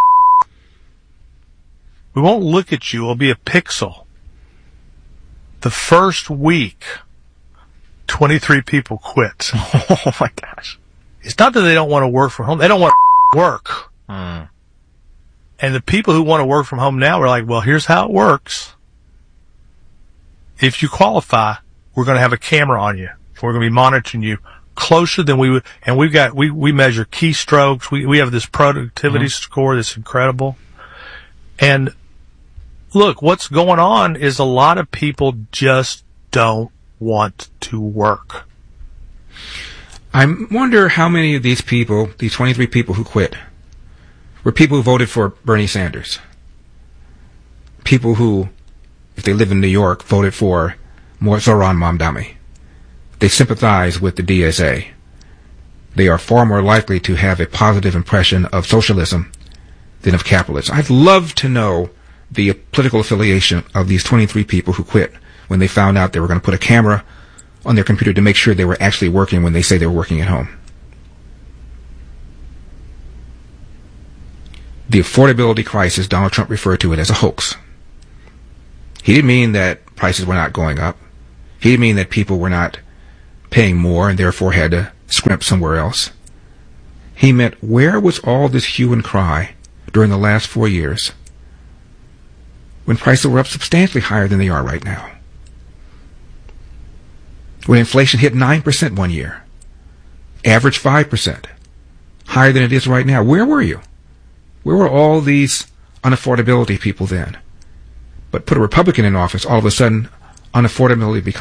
We won't look at you. It'll be a pixel. The first week, 23 people quit. Oh my gosh. It's not that they don't want to work from home. They don't want to work. And the people who want to work from home now are like, well, here's how it works. If you qualify, we're going to have a camera on you. We're going to be monitoring you closer than we would. And we measure keystrokes. We have this productivity score that's incredible. And look, what's going on is a lot of people just don't want to work. I wonder how many of these people, these 23 people who quit, were people who voted for Bernie Sanders. People who, if they live in New York, voted for Zohran Mamdani. they sympathize with the DSA. They are far more likely to have a positive impression of socialism than of capitalism. I'd love to know the political affiliation of these 23 people who quit when they found out they were going to put a camera on their computer to make sure they were actually working when they say they were working at home. The affordability crisis, Donald Trump referred to it as a hoax. He didn't mean that prices were not going up. He didn't mean that people were not paying more and therefore had to scrimp somewhere else. He meant, where was all this hue and cry during the last 4 years when prices were up substantially higher than they are right now? When inflation hit 9% one year, average 5%, higher than it is right now. Where were you? Where were all these unaffordability people then? But put a Republican in office, all of a sudden, unaffordability becomes